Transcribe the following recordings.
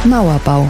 Mauerbau.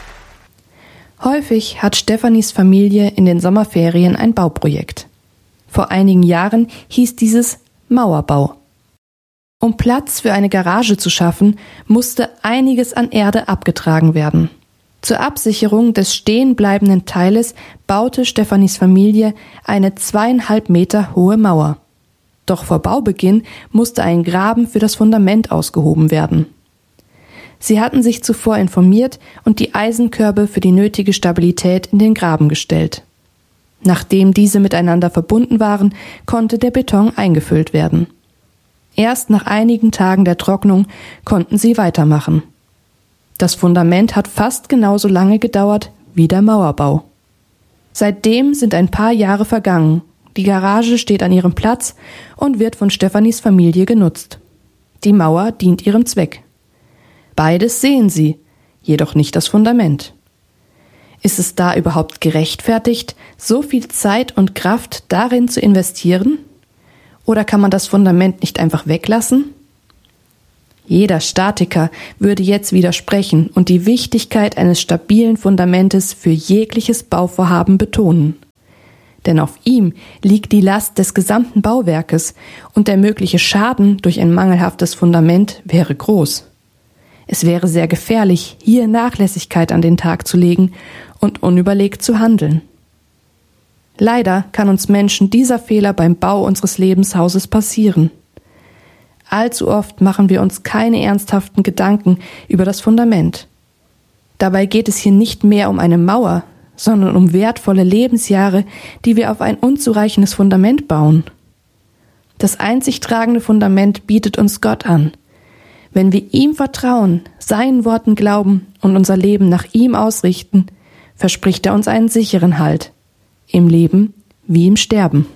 Häufig hat Stefanis Familie in den Sommerferien ein Bauprojekt. Vor einigen Jahren hieß dieses Mauerbau. Um Platz für eine Garage zu schaffen, musste einiges an Erde abgetragen werden. Zur Absicherung des stehenbleibenden Teiles baute Stefanis Familie eine 2,5 Meter hohe Mauer. Doch vor Baubeginn musste ein Graben für das Fundament ausgehoben werden. Sie hatten sich zuvor informiert und die Eisenkörbe für die nötige Stabilität in den Graben gestellt. Nachdem diese miteinander verbunden waren, konnte der Beton eingefüllt werden. Erst nach einigen Tagen der Trocknung konnten sie weitermachen. Das Fundament hat fast genauso lange gedauert wie der Mauerbau. Seitdem sind ein paar Jahre vergangen. Die Garage steht an ihrem Platz und wird von Stefanis Familie genutzt. Die Mauer dient ihrem Zweck. Beides sehen sie, jedoch nicht das Fundament. Ist es da überhaupt gerechtfertigt, so viel Zeit und Kraft darin zu investieren? Oder kann man das Fundament nicht einfach weglassen? Jeder Statiker würde jetzt widersprechen und die Wichtigkeit eines stabilen Fundamentes für jegliches Bauvorhaben betonen. Denn auf ihm liegt die Last des gesamten Bauwerkes und der mögliche Schaden durch ein mangelhaftes Fundament wäre groß. Es wäre sehr gefährlich, hier Nachlässigkeit an den Tag zu legen und unüberlegt zu handeln. Leider kann uns Menschen dieser Fehler beim Bau unseres Lebenshauses passieren. Allzu oft machen wir uns keine ernsthaften Gedanken über das Fundament. Dabei geht es hier nicht mehr um eine Mauer, sondern um wertvolle Lebensjahre, die wir auf ein unzureichendes Fundament bauen. Das einzig tragende Fundament bietet uns Gott an. Wenn wir ihm vertrauen, seinen Worten glauben und unser Leben nach ihm ausrichten, verspricht er uns einen sicheren Halt, im Leben wie im Sterben.